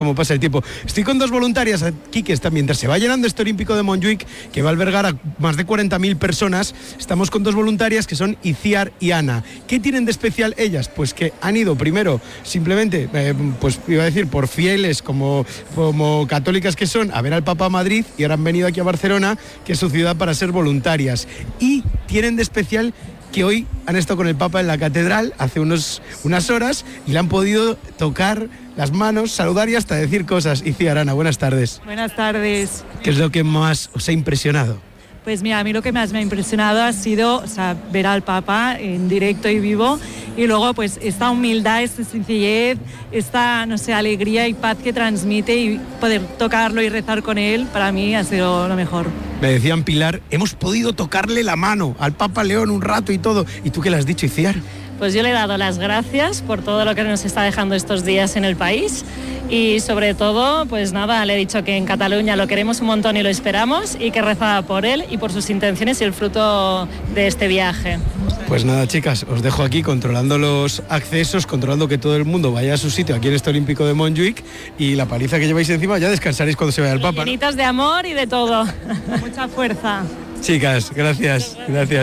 Cómo pasa el tiempo. Estoy con dos voluntarias aquí que están, mientras se va llenando este Olímpico de Montjuic, que va a albergar a más de 40.000 personas, estamos con dos voluntarias que son Itziar y Ana. ¿Qué tienen de especial ellas? Pues que han ido primero, simplemente, pues iba a decir, por fieles como católicas que son, a ver al Papa a Madrid, y ahora han venido aquí a Barcelona, que es su ciudad, para ser voluntarias. Y tienen de especial que hoy han estado con el Papa en la catedral hace unas horas y le han podido tocar las manos, saludar y hasta decir cosas. Itziar, Ana, buenas tardes. Buenas tardes. ¿Qué es lo que más os ha impresionado? Pues mira, a mí lo que más me ha impresionado ha sido, ver al Papa en directo y vivo, y luego pues esta humildad, esta sencillez, esta, alegría y paz que transmite, y poder tocarlo y rezar con él, para mí ha sido lo mejor. Me decían, Pilar, hemos podido tocarle la mano al Papa León un rato y todo. ¿Y tú qué le has dicho, Itziar? Pues yo le he dado las gracias por todo lo que nos está dejando estos días en el país, y sobre todo, pues nada, le he dicho que en Cataluña lo queremos un montón y lo esperamos, y que rezaba por él y por sus intenciones y el fruto de este viaje. Pues nada, chicas, os dejo aquí controlando los accesos, controlando que todo el mundo vaya a su sitio aquí en este Olímpico de Montjuic, y la paliza que lleváis encima ya descansaréis cuando se vaya el Papa, ¿no? Llenitas de amor y de todo. Mucha fuerza. Chicas, gracias.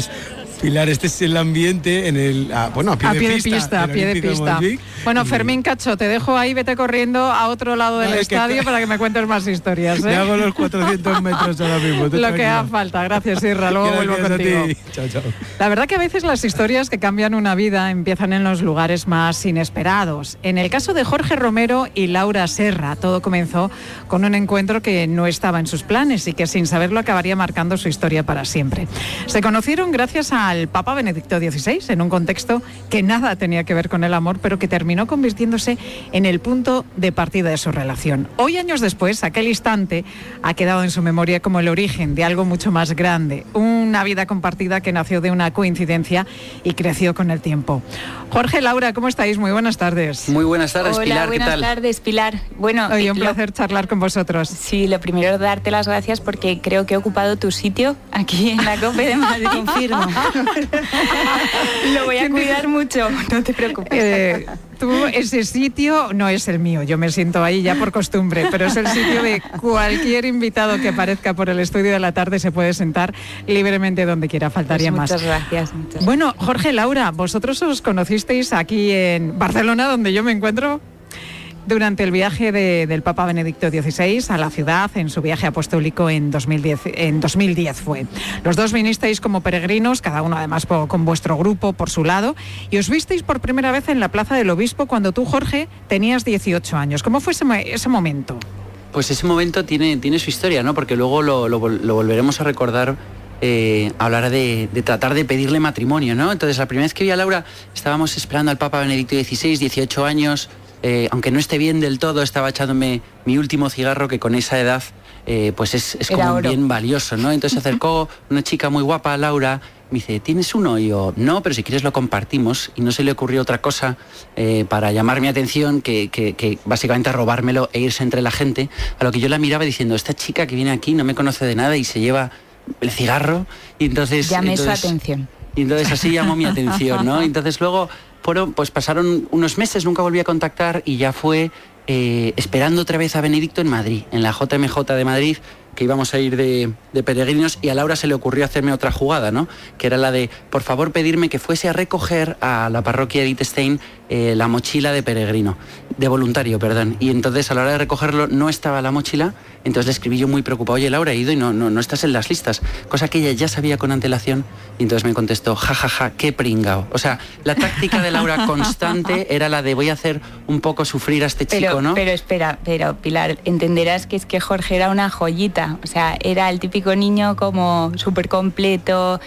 Pilar, este es el ambiente en el... a pie de pista. Bueno, Fermín Cacho, te dejo ahí, vete corriendo a otro lado del estadio para que me cuentes más historias. Me hago los 400 metros ahora mismo. Lo que haga falta. Gracias, Irra. Luego vuelvo contigo. Chao. La verdad que a veces las historias que cambian una vida empiezan en los lugares más inesperados. En el caso de Jorge Romero y Laura Serra, todo comenzó con un encuentro que no estaba en sus planes y que sin saberlo acabaría marcando su historia para siempre. Se conocieron gracias al Papa Benedicto XVI, en un contexto que nada tenía que ver con el amor, pero que terminó convirtiéndose en el punto de partida de su relación. Hoy, años después, aquel instante ha quedado en su memoria como el origen de algo mucho más grande, una vida compartida que nació de una coincidencia y creció con el tiempo. Jorge, Laura, ¿cómo estáis? Muy buenas tardes. Muy buenas tardes, Hola, Pilar, ¿qué tal? Buenas tardes, Pilar. Bueno, hoy un placer charlar con vosotros. Sí, lo primero, darte las gracias porque creo que he ocupado tu sitio aquí en la COPE de Madrid. Confirmo. Lo voy a cuidar mucho, no te preocupes. Ese sitio no es el mío, yo me siento ahí ya por costumbre, pero es el sitio de cualquier invitado que aparezca por el estudio de la tarde, se puede sentar libremente donde quiera, faltaría pues más. Muchas gracias. Bueno, Jorge, Laura, vosotros os conocisteis aquí en Barcelona, donde yo me encuentro, durante el viaje del Papa Benedicto XVI a la ciudad, en su viaje apostólico en 2010 fue. Los dos vinisteis como peregrinos, cada uno además con vuestro grupo por su lado, y os visteis por primera vez en la Plaza del Obispo cuando tú, Jorge, tenías 18 años. ¿Cómo fue ese momento? Pues ese momento tiene su historia, ¿no? Porque luego lo volveremos a recordar. Hablar de tratar de pedirle matrimonio, ¿no? Entonces, la primera vez que vi a Laura, estábamos esperando al Papa Benedicto XVI, 18 años, aunque no esté bien del todo, estaba echándome mi último cigarro, que con esa edad pues es como un bien valioso, ¿no? Entonces se acercó una chica muy guapa, Laura, me dice, ¿tienes uno? Y yo, no, pero si quieres lo compartimos. Y no se le ocurrió otra cosa para llamar mi atención que básicamente robármelo e irse entre la gente, a lo que yo la miraba diciendo, esta chica que viene aquí no me conoce de nada y se lleva el cigarro, y entonces... Llamé su atención. Y entonces así llamó mi atención, ¿no? Entonces luego, pues pasaron unos meses, nunca volví a contactar, y ya fue esperando otra vez a Benedicto en Madrid, en la JMJ de Madrid, que íbamos a ir de peregrinos, y a Laura se le ocurrió hacerme otra jugada, ¿no? Que era la de, por favor, pedirme que fuese a recoger a la parroquia Edith Stein la mochila de peregrino, de voluntario, perdón. Y entonces a la hora de recogerlo no estaba la mochila, entonces le escribí yo muy preocupado, oye, Laura, he ido y no estás en las listas, cosa que ella ya sabía con antelación, y entonces me contestó, jajaja, qué pringao. O sea, la táctica de Laura constante era la de voy a hacer un poco sufrir a este chico, ¿no? Pero espera, Pilar, entenderás que es que Jorge era una joyita, o sea, era el típico niño como súper completo,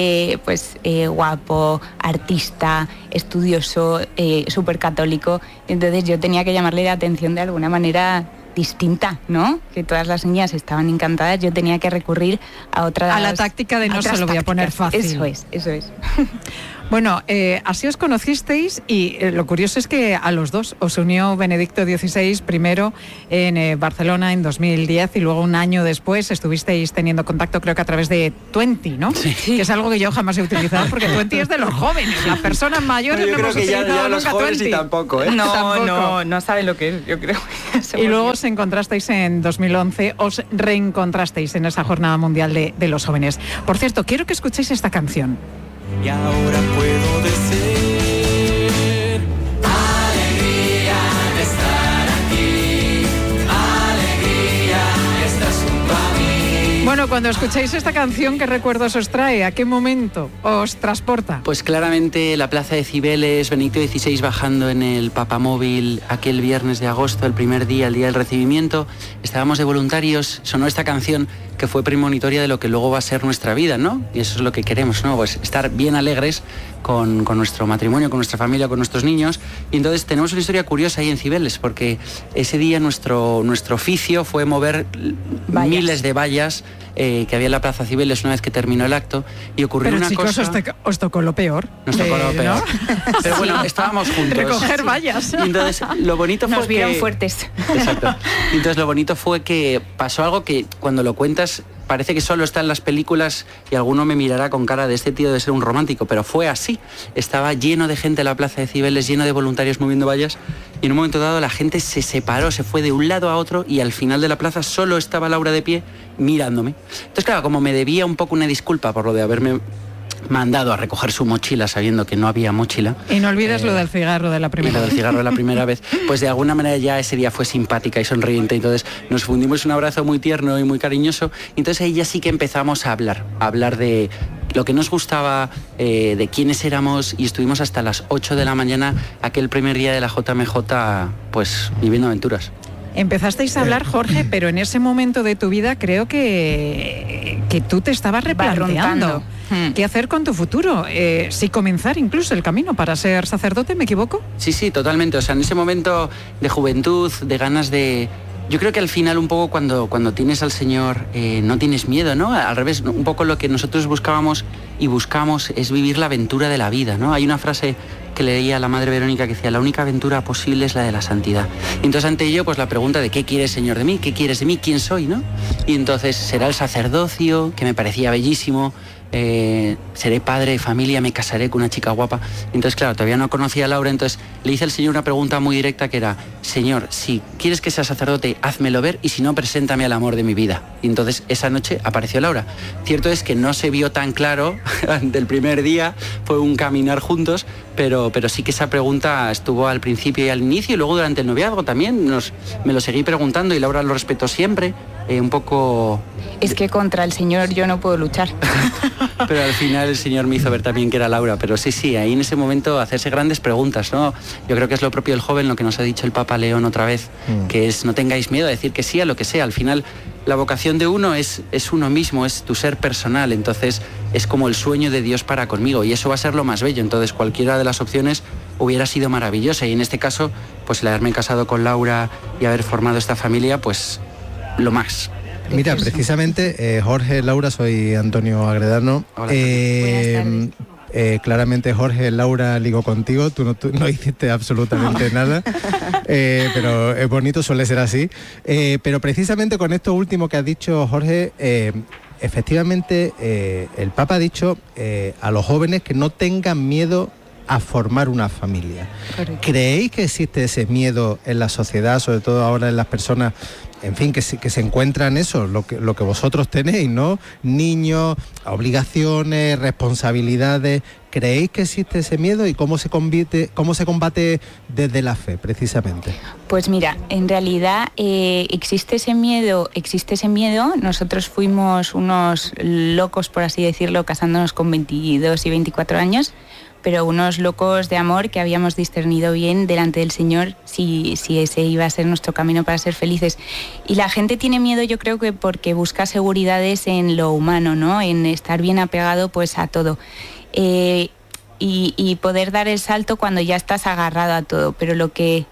guapo, artista, estudioso, súper católico. Entonces yo tenía que llamarle la atención de alguna manera distinta, ¿no? Que todas las niñas estaban encantadas, yo tenía que recurrir a otra... A la táctica de no se lo voy a poner fácil. Eso es. Bueno, así os conocisteis y lo curioso es que a los dos os unió Benedicto XVI primero en Barcelona en 2010 y luego un año después estuvisteis teniendo contacto, creo que a través de Twenty, ¿no? Sí. Que es algo que yo jamás he utilizado porque Twenty es de los jóvenes, las personas mayores no hemos utilizado ya los nunca jóvenes Twenty. y tampoco, ¿eh? No saben lo que es, yo creo. Y luego os encontrasteis en 2011, os reencontrasteis en esa Jornada Mundial de los Jóvenes. Por cierto, quiero que escuchéis esta canción. Y ahora puedo decir alegría de estar aquí, alegría, estás junto a mí. Bueno, cuando escucháis esta canción, ¿qué recuerdos os trae? ¿A qué momento os transporta? Pues claramente la plaza de Cibeles, Benedicto XVI bajando en el papamóvil aquel viernes de agosto, el primer día, el día del recibimiento, estábamos de voluntarios, sonó esta canción que fue premonitoria de lo que luego va a ser nuestra vida, ¿no? Y eso es lo que queremos, ¿no? Pues estar bien alegres con nuestro matrimonio, con nuestra familia, con nuestros niños. Y entonces tenemos una historia curiosa ahí en Cibeles, porque ese día nuestro oficio fue mover miles de vallas que había en la Plaza Cibeles una vez que terminó el acto, y ocurrió Pero una chicos, cosa... os tocó lo peor. Nos tocó lo peor. ¿no? Pero bueno, estábamos juntos. Recoger vallas. Y entonces lo bonito fue Nos vieron que... fuertes. Exacto. Y entonces lo bonito fue que pasó algo que cuando lo cuentas parece que solo está en las películas y alguno me mirará con cara de este tío de ser un romántico, pero fue así. Estaba lleno de gente en la Plaza de Cibeles, lleno de voluntarios moviendo vallas, y en un momento dado la gente se separó, se fue de un lado a otro, y al final de la plaza solo estaba Laura de pie mirándome. Entonces, claro, como me debía un poco una disculpa por lo de haberme mandado a recoger su mochila sabiendo que no había mochila. Y no olvides lo del cigarro de la primera vez. Lo del cigarro de la primera vez. Pues de alguna manera ya ese día fue simpática y sonriente. Entonces nos fundimos un abrazo muy tierno y muy cariñoso. Y entonces ahí ya sí que empezamos a hablar de lo que nos gustaba, de quiénes éramos, y estuvimos hasta las 8 de la mañana aquel primer día de la JMJ, pues viviendo aventuras. Empezasteis a hablar, Jorge, pero en ese momento de tu vida creo que tú te estabas replanteando qué hacer con tu futuro, si comenzar incluso el camino para ser sacerdote, ¿me equivoco? Sí, totalmente. O sea, en ese momento de juventud, de ganas de... Yo creo que al final un poco cuando tienes al Señor no tienes miedo, ¿no? Al revés, un poco lo que nosotros buscábamos y buscamos es vivir la aventura de la vida, ¿no? Hay una frase que leía la Madre Verónica que decía: la única aventura posible es la de la santidad. Y entonces ante ello, pues la pregunta de ¿qué quieres, Señor, de mí? ¿Qué quieres de mí? ¿Quién soy, no? Y entonces será el sacerdocio, que me parecía bellísimo, seré padre de familia, me casaré con una chica guapa. Entonces, claro, todavía no conocía a Laura, entonces le hice al Señor una pregunta muy directa que era: Señor, si quieres que sea sacerdote, házmelo ver, y si no, preséntame al amor de mi vida. Y entonces esa noche apareció Laura. Cierto es que no se vio tan claro del primer día, fue un caminar juntos, pero sí que esa pregunta estuvo al principio y al inicio, y luego durante el noviazgo también me lo seguí preguntando, y Laura lo respetó siempre, un poco... Es que contra el Señor yo no puedo luchar. Pero al final el Señor me hizo ver también que era Laura. Pero sí, ahí en ese momento hacerse grandes preguntas, ¿no? Yo creo que es lo propio del joven, lo que nos ha dicho el Papa León otra vez, que es: no tengáis miedo a decir que sí a lo que sea. Al final la vocación de uno es uno mismo, es tu ser personal. Entonces es como el sueño de Dios para conmigo, y eso va a ser lo más bello. Entonces cualquiera de las opciones hubiera sido maravillosa, y en este caso, pues el haberme casado con Laura y haber formado esta familia, pues lo más. Mira, precisamente, Jorge, Laura, soy Antonio Agredano. Claramente, Jorge, Laura ligó contigo, tú no hiciste absolutamente nada, pero es bonito, suele ser así. Pero precisamente con esto último que has dicho, Jorge, efectivamente, el Papa ha dicho a los jóvenes que no tengan miedo a formar una familia. Correcto. ¿Creéis que existe ese miedo en la sociedad, sobre todo ahora en las personas, en fin, que se encuentran eso, lo que vosotros tenéis, ¿no? Niños, obligaciones, responsabilidades. ¿Creéis que existe ese miedo y cómo se combate desde la fe, precisamente? Pues mira, en realidad existe ese miedo. Nosotros fuimos unos locos, por así decirlo, casándonos con 22 y 24 años, pero unos locos de amor que habíamos discernido bien delante del Señor si ese iba a ser nuestro camino para ser felices. Y la gente tiene miedo, yo creo que porque busca seguridades en lo humano, ¿no? En estar bien apegado pues a todo. Y poder dar el salto cuando ya estás agarrado a todo. Pero lo que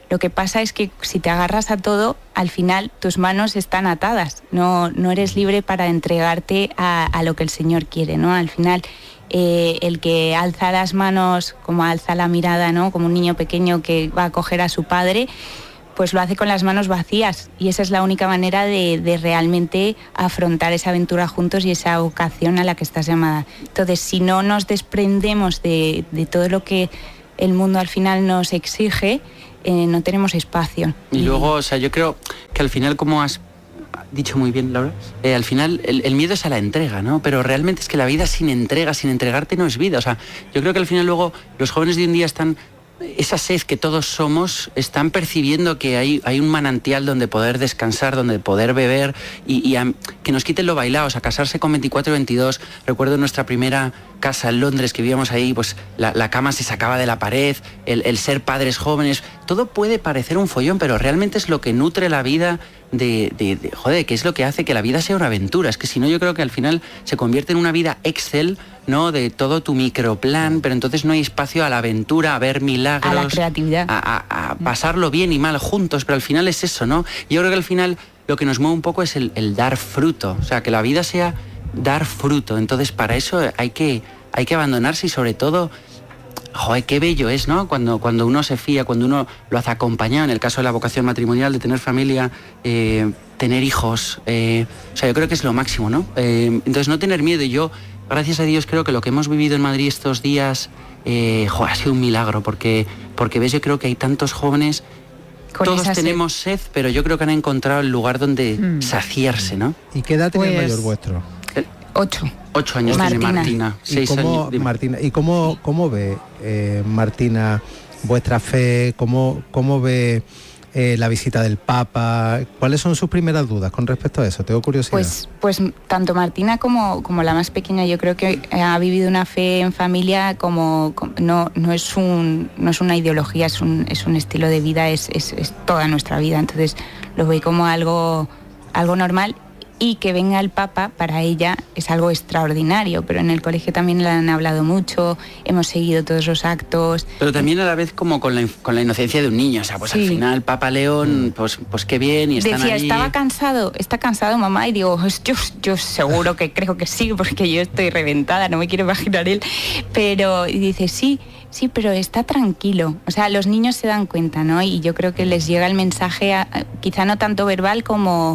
Lo que pasa es que si te agarras a todo, al final tus manos están atadas, no eres libre para entregarte a lo que el Señor quiere, ¿no? Al final, el que alza las manos, como alza la mirada, ¿no? Como un niño pequeño que va a coger a su padre, pues lo hace con las manos vacías, y esa es la única manera de realmente afrontar esa aventura juntos y esa vocación a la que estás llamada. Entonces, si no nos desprendemos de todo lo que el mundo al final nos exige, no tenemos espacio. Y luego, o sea, yo creo que al final, como has dicho muy bien, Laura, al final el miedo es a la entrega, ¿no? Pero realmente es que la vida sin entrega, sin entregarte, no es vida. O sea, yo creo que al final luego los jóvenes de hoy en día están... Esa sed que todos somos, están percibiendo que hay un manantial donde poder descansar, donde poder beber y que nos quiten lo bailado. O sea, casarse con 24 o 22. Recuerdo nuestra primera casa en Londres, que vivíamos ahí, pues la cama se sacaba de la pared, el ser padres jóvenes. Todo puede parecer un follón, pero realmente es lo que nutre la vida joder, que es lo que hace que la vida sea una aventura. Es que si no, yo creo que al final se convierte en una vida Excel, ¿no? De todo tu microplan, pero entonces no hay espacio a la aventura, a ver milagros, a la creatividad, a pasarlo bien y mal juntos, pero al final es eso, ¿no? Yo creo que al final lo que nos mueve un poco es el dar fruto, o sea, que la vida sea dar fruto. Entonces para eso hay que abandonarse, y sobre todo, joder, qué bello es, ¿no? Cuando uno se fía, cuando uno lo hace acompañado, en el caso de la vocación matrimonial, de tener familia, tener hijos, o sea, yo creo que es lo máximo, ¿no? Entonces no tener miedo. Y yo, gracias a Dios, creo que lo que hemos vivido en Madrid estos días, ha sido un milagro, porque ves, yo creo que hay tantos jóvenes, todos tenemos sed, pero yo creo que han encontrado el lugar donde saciarse, ¿no? ¿Y qué edad tiene el mayor vuestro? 8 años Martina. tiene Martina. 6 años. Martina, ¿y cómo ve Martina vuestra fe? ¿Cómo ve la visita del Papa? ¿Cuáles son sus primeras dudas con respecto a eso? Tengo curiosidad. Pues tanto Martina como la más pequeña, yo creo que ha vivido una fe en familia no es una ideología, es un estilo de vida, es toda nuestra vida. Entonces lo ve como algo normal. Y que venga el Papa, para ella es algo extraordinario, pero en el colegio también le han hablado mucho, hemos seguido todos los actos. Pero también a la vez como con la inocencia de un niño, o sea, pues sí. Al final Papa León, pues qué bien, y están decía, allí. ¿Está cansado, mamá? Y digo, yo seguro que creo que sí, porque yo estoy reventada, no me quiero imaginar él. Pero y dice, sí, pero está tranquilo. O sea, los niños se dan cuenta, ¿no? Y yo creo que les llega el mensaje, quizá no tanto verbal como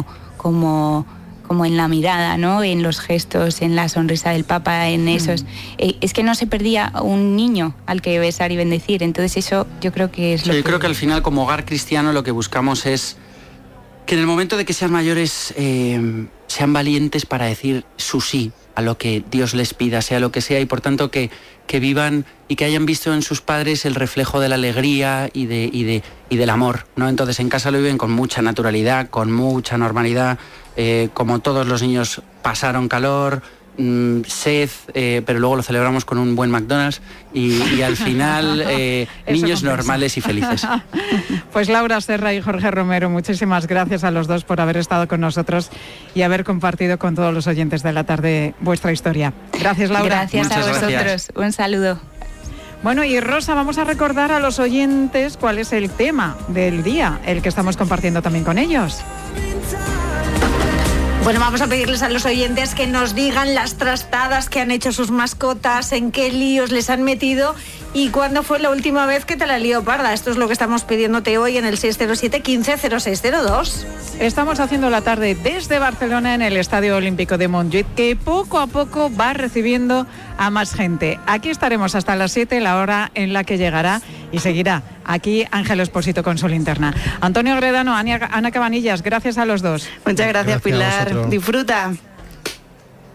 en la mirada, ¿no? En los gestos, en la sonrisa del Papa, en esos... es que no se perdía un niño al que besar y bendecir. Entonces eso yo creo que es lo que... Yo creo que al final, como hogar cristiano, lo que buscamos es que en el momento de que sean mayores sean valientes para decir su sí a lo que Dios les pida, sea lo que sea, y por tanto que vivan y que hayan visto en sus padres el reflejo de la alegría y del amor, ¿no? Entonces en casa lo viven con mucha naturalidad, con mucha normalidad, como todos los niños pasaron calor, sed, pero luego lo celebramos con un buen McDonald's y al final niños normales y felices. Pues Laura Serra y Jorge Romero, muchísimas gracias a los dos por haber estado con nosotros y haber compartido con todos los oyentes de la tarde vuestra historia. Gracias, Laura. Gracias a vosotros. Gracias. Un saludo. Bueno, y Rosa, vamos a recordar a los oyentes cuál es el tema del día, el que estamos compartiendo también con ellos. Bueno, vamos a pedirles a los oyentes que nos digan las trastadas que han hecho sus mascotas, en qué líos les han metido y cuándo fue la última vez que te la lió parda. Esto es lo que estamos pidiéndote hoy en el 607 15 0602. Estamos haciendo la tarde desde Barcelona en el Estadio Olímpico de Montjuïc, que poco a poco va recibiendo a más gente. Aquí estaremos hasta las 7, la hora en la que llegará y seguirá aquí Ángel Expósito con su linterna. Antonio Gredano, Ana Cabanillas, gracias a los dos. Muchas gracias, Pilar. Disfruta.